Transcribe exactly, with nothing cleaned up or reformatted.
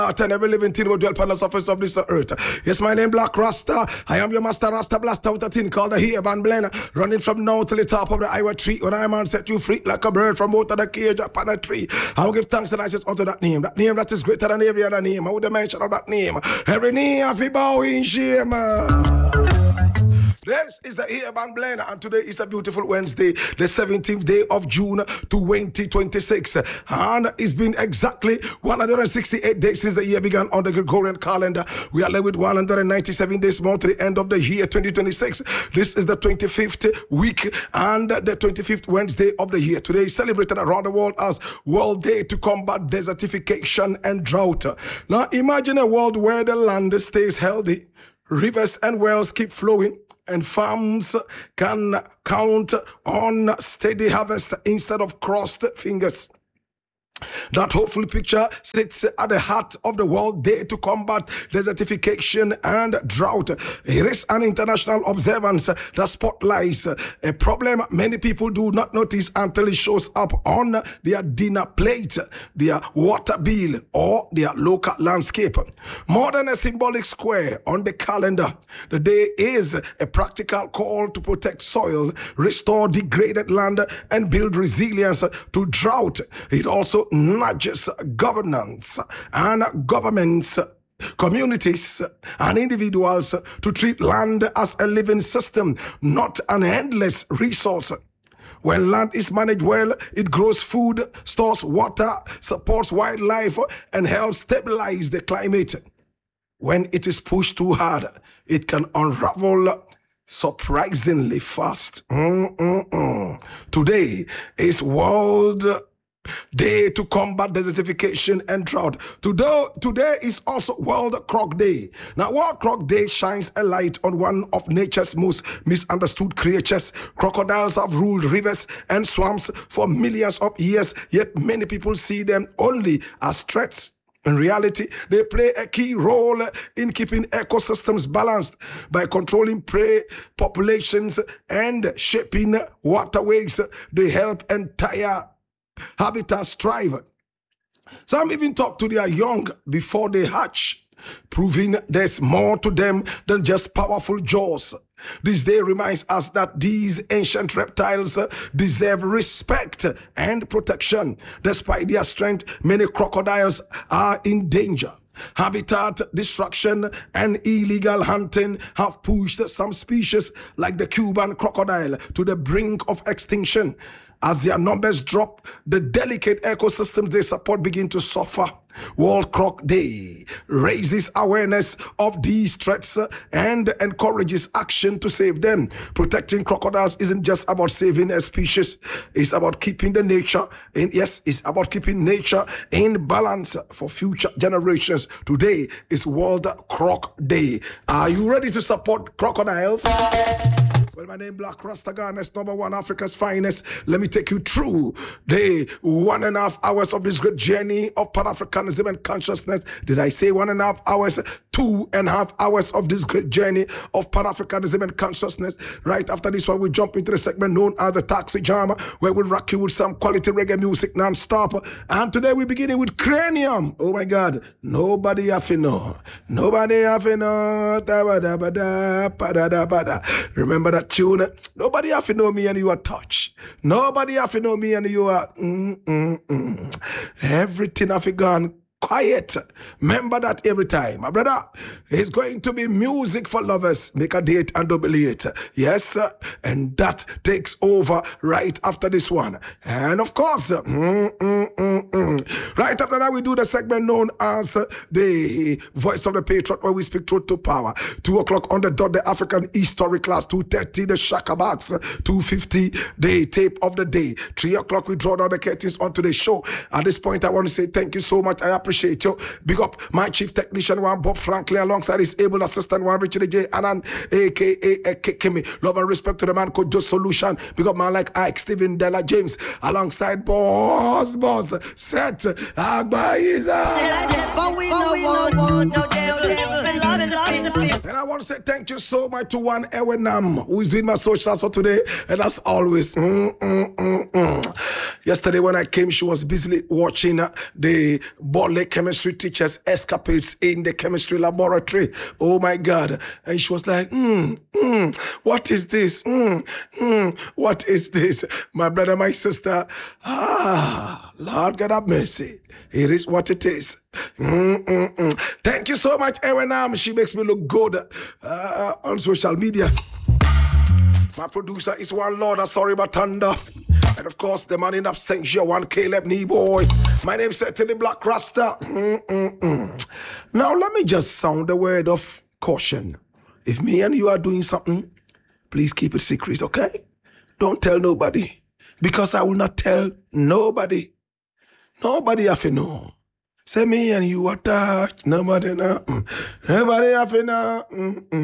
And every living thing will dwell upon the surface of this earth. Yes, my name Black Rasta. I am your master Rasta blaster with a thing called the Heban Blend. Running from now to the top of the Iowa tree. When I man set you free like a bird from out of the cage upon a tree. I will give thanks and I says unto that name. That name that is greater than every other name. I would mention of that name. Every knee of a bow in shame. This is the Heban Blend, and today is a beautiful Wednesday, the seventeenth day of June twenty twenty-six. And it's been exactly one hundred sixty-eight days since the year began on the Gregorian calendar. We are left with one hundred ninety-seven days more to the end of the year twenty twenty-six. This is the twenty-fifth week and the twenty-fifth Wednesday of the year. Today is celebrated around the world as World Day to Combat Desertification and Drought. Now imagine a world where the land stays healthy, rivers and wells keep flowing, and farms can count on steady harvest instead of crossed fingers. That hopeful picture sits at the heart of the World Day to Combat Desertification and Drought. It is an international observance that spotlights a problem many people do not notice until it shows up on their dinner plate, their water bill, or their local landscape. More than a symbolic square on the calendar, the day is a practical call to protect soil, restore degraded land, and build resilience to drought. It also nudges governance and governments, communities, and individuals to treat land as a living system, not an endless resource. When land is managed well, it grows food, stores water, supports wildlife, and helps stabilize the climate. When it is pushed too hard, it can unravel surprisingly fast. Mm-mm-mm. Today is World Day to Combat Desertification and Drought. Today, today is also World Croc Day. Now, World Croc Day shines a light on one of nature's most misunderstood creatures. Crocodiles have ruled rivers and swamps for millions of years, yet many people see them only as threats. In reality, they play a key role in keeping ecosystems balanced by controlling prey populations and shaping waterways. They help entire habitats thrive. Some even talk to their young before they hatch, proving there's more to them than just powerful jaws. This day reminds us that these ancient reptiles deserve respect and protection. Despite their strength, many crocodiles are in danger. Habitat destruction and illegal hunting have pushed some species like the Cuban crocodile to the brink of extinction. As their numbers drop, the delicate ecosystems they support begin to suffer. World Croc Day raises awareness of these threats and encourages action to save them. Protecting crocodiles isn't just about saving a species. It's about keeping the nature in, yes, it's about keeping nature in balance for future generations. Today is World Croc Day. Are you ready to support crocodiles? Well, my name Black Rasta Ghana's number one, Africa's finest. Let me take you through the one and a half hours of this great journey of Pan-Africanism and consciousness. Did I say one and a half hours? Two and a half hours of this great journey of Pan-Africanism and consciousness. Right after this one, we jump into the segment known as the Taxi Jam, where we rock you with some quality reggae music non-stop. And today we're beginning with Cranium. Oh my God, nobody have to know. Nobody have to know. Remember that tune? Nobody have to know me and you are touch. Nobody have to know me and you are mm, mm, mm. Everything have gone quiet. Remember that every time. My brother, it's going to be music for lovers. Make a date and double it. Yes, and that takes over right after this one. And of course, mm, mm, mm, mm. right after that, we do the segment known as the Voice of the Patriot, where we speak truth to power. Two o'clock on the dot, the African History class. Two thirty, the Shaka Box. Two fifty, the tape of the day. Three o'clock, we draw down the curtains onto the show. At this point, I want to say thank you so much. I appreciate appreciate you. Big up my chief technician, one Bob Franklin, alongside his able assistant, one Richard J. Annan, aka Kimmy. Love and respect to the man called Just Solution. Big up man like Ike, Stephen Della James, alongside Boss Boss, Set Agba Iza. And I want to say thank you so much to one Ewenam who is doing my socials for today. And as always, mm, mm, mm, mm. yesterday when I came, she was busily watching uh, the Bole chemistry teachers' escapades in the chemistry laboratory. Oh my God. And she was like, mm, mm, what is this? Mm, mm, what is this? My brother, my sister, ah, Lord God have mercy. It is what it is. Mm, mm, mm. Thank you so much, Ewenam. She makes me look good uh, on social media. My producer is one Lord, sorry about thunder. And of course, the man in absentia, one Caleb Boy. My name is certainly Black Rasta. Mm, mm, mm. Now, let me just sound a word of caution. If me and you are doing something, please keep it secret, okay? Don't tell nobody. Because I will not tell nobody. Nobody have to know. Say me and you are touched. Nobody know. Mm. Nobody have to know. Mm, mm.